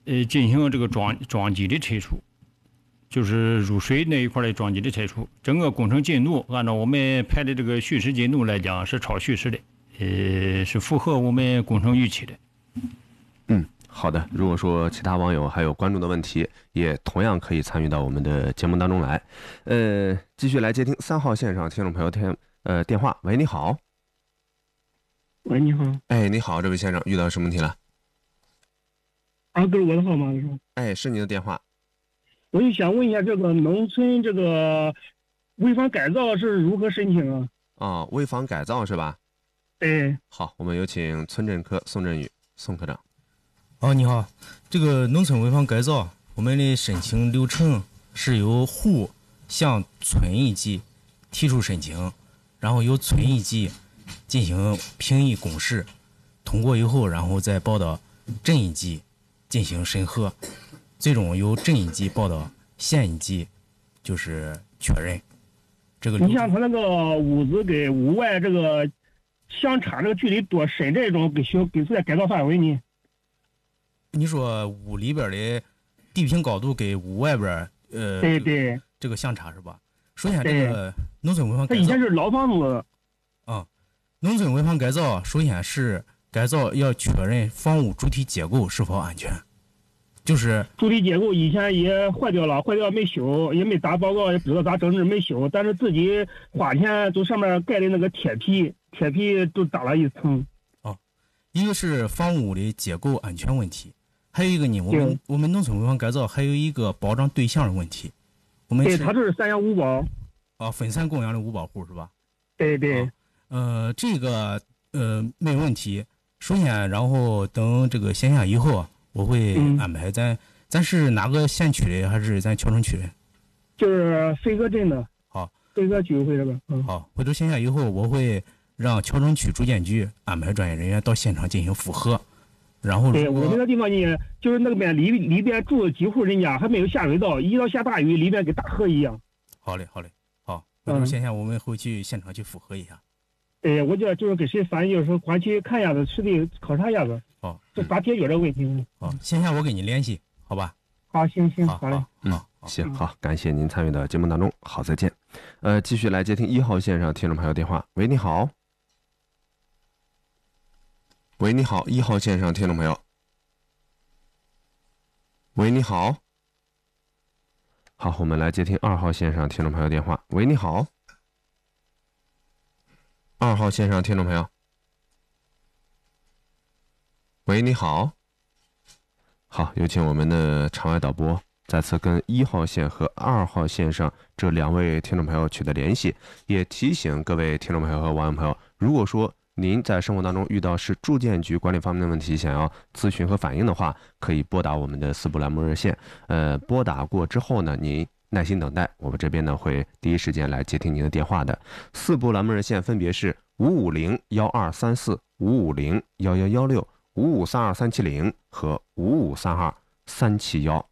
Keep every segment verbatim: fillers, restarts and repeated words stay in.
呃进行这个桩桩基的拆除，就是入水那一块的桩基的拆除。整个工程进度按照我们排的这个叙时进度来讲是超叙时的，呃是符合我们工程预期的。 嗯。好的，如果说其他网友还有关注的问题，也同样可以参与到我们的节目当中来。呃，继续来接听三号线上听众朋友电呃电话。喂，你好。 喂，你好。 哎，你好，这位先生，遇到什么问题了？ 啊，这是我的号码是吧？ 哎，是您的电话。 我就想问一下，这个农村这个危房改造是如何申请啊？ 哦，危房改造是吧？ 对。 好，我们有请村镇科宋振宇宋科长。 哦，你好，这个农村危房改造，我们的申请流程是由户向村一级提出申请，然后由村一级进行评议公示，通过以后，然后再报到镇一级进行审核，最终由镇一级报到县一级，就是确认。这个你像他那个屋子跟屋外这个相差这个距离多深，这种给需要给在改造范围呢？ 你说屋里边的地平高度跟屋外边呃， 对对， 这个相差是吧？首先，这个农村危房改造， 它以前是老房子。 啊，农村危房改造，首先是改造要确认房屋主体结构是否安全，就是主体结构以前也坏掉了，坏掉没修，也没打报告，也不知道咋整治没修，但是自己花钱就上面盖的那个铁皮，铁皮都打了一层。 哦，一个是房屋的结构安全问题。还有一个呢，我们我们农村危房改造还有一个保障对象的问题。我们对，它这是三养五保。 啊，分散供养的五保户是吧？ 对对。 啊、呃，这个呃没有问题。首先，然后等这个线下以后，我会安排咱、嗯、咱是哪个县区的，还是咱谯城区的？ 就是飞鸽镇的。 好， 飞鸽居委会这边。嗯。 好，回头线下以后，我会让谯城区住建局安排专业人员到现场进行复核。然后， 对我们那地方呢，就是那边里里边住了几户人家还没有下水道，一到下大雨，里边跟大河一样。 好嘞，好嘞，好，回头线下我们会去现场去复核一下。 对，我觉得就是给谁反映，就是管去看一下子，实地考察一下子。 好， 就咋解决这个问题？ 好，线下我跟你联系，好吧？ 好，行行， 好嘞， 嗯，行，好，感谢您参与到节目当中，好，再见。呃，继续来接听一号线上听众朋友电话。喂，你好。喂，你好，一号线上听众朋友。喂，你好。好，我们来接听二号线上听众朋友电话。喂，你好。二号线上听众朋友。喂，你好。好，有请我们的场外导播再次跟一号线和二号线上这两位听众朋友取得联系，也提醒各位听众朋友和网友朋友，如果说您在生活当中遇到是住建局管理方面的问题，想要咨询和反映的话，可以拨打我们的四部栏目热线。呃，拨打过之后呢，您耐心等待，我们这边呢会第一时间来接听您的电话的。四部栏目热线分别是五五零幺二三四、五五零幺幺幺六、五五三二三七零和五五三二三七幺。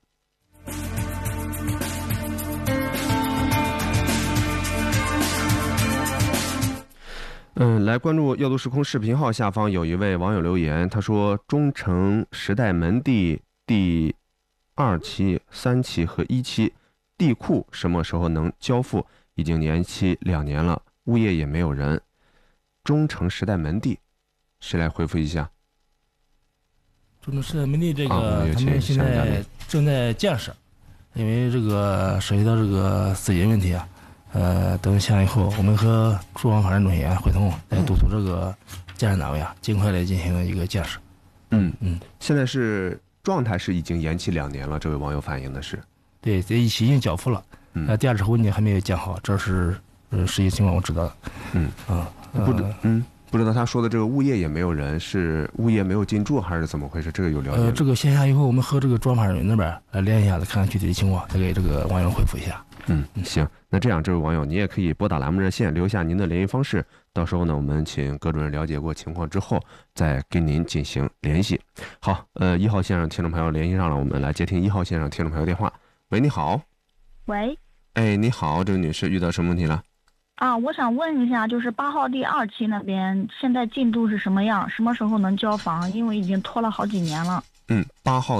嗯，来关注耀都时空视频号下方有一位网友留言，他说中城时代门第第二期、三期和一期地库什么时候能交付？已经延期两年了，物业也没有人。中城时代门第，谁来回复一下？ 中城时代门第这个、 啊、 他们现在正在建设，因为这个涉及到这个资金问题啊。呃，等下来以后，我们和住房发展中心会同来督促这个建设单位啊，尽快来进行一个建设。 嗯嗯，现在是状态是已经延期两年了，这位网友反映的是。 对，这一期已经交付了， 嗯， 呃，第二次婚姻还没有建好，这是呃实际情况我知道的。 嗯啊， 不知嗯不知道他说的这个物业也没有人，是物业没有进驻还是怎么回事？这个有了解？ 呃，这个线下以后我们和这个住房发展中心那边来联系一下子，看看具体的情况，再给这个网友回复一下。 嗯，行，那这样，这位网友，你也可以拨打栏目热线，留下您的联系方式，到时候呢，我们请葛主任了解过情况之后，再跟您进行联系。好，呃，一号线上听众朋友联系上了，我们来接听一号线上听众朋友电话。喂，你好。 喂。 哎，你好，这位女士遇到什么问题了？ 啊，我想问一下，就是八号第二期那边现在进度是什么样？什么时候能交房？因为已经拖了好几年了。 嗯，八号。